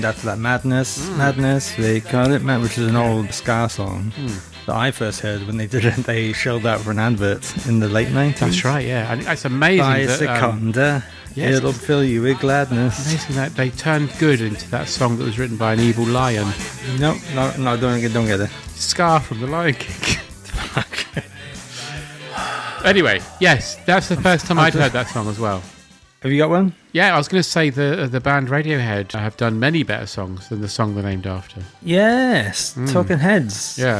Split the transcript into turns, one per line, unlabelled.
That's like Madness, they call it, which is an old ska song that I first heard when they did it. They showed that for an advert in the late 90s.
That's right, yeah. And it's amazing
By
that...
Seconda,
yes,
it'll fill you with gladness.
Amazing that they turned good into that song that was written by an evil lion.
No, don't get it.
Scar from The Lion King. Anyway, yes, that's the first time I'd heard that song as well.
Have you got one?
Yeah, I was going to say the band Radiohead have done many better songs than the song they're named after.
Yes, Talking Heads.
Yeah.